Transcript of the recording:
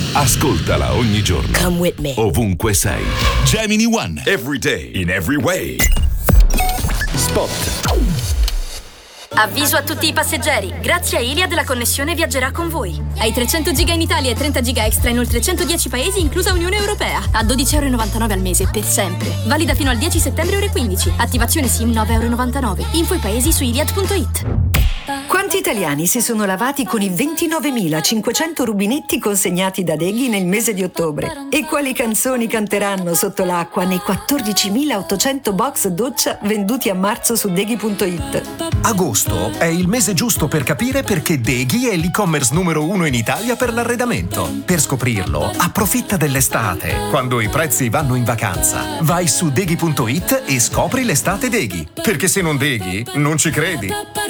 Ascoltala ogni giorno. Come with me. Ovunque sei. Gemini One. Every day. In every way. Spot. Avviso a tutti i passeggeri. Grazie a Iliad la connessione viaggerà con voi. Hai 300 giga in Italia e 30 giga extra in oltre 110 paesi, inclusa Unione Europea. A 12,99 € al mese per sempre. Valida fino al 10 settembre ore 15. Attivazione SIM 9,99 €. Info i paesi su iliad.it. Quanti italiani si sono lavati con i 29.500 rubinetti consegnati da Deghi nel mese di ottobre? E quali canzoni canteranno sotto l'acqua nei 14.800 box doccia venduti a marzo su Deghi.it? Agosto è il mese giusto per capire perché Deghi è l'e-commerce numero 1 in Italia per l'arredamento. Per scoprirlo, approfitta dell'estate, quando i prezzi vanno in vacanza. Vai su Deghi.it e scopri l'estate Deghi. Perché se non Deghi, non ci credi.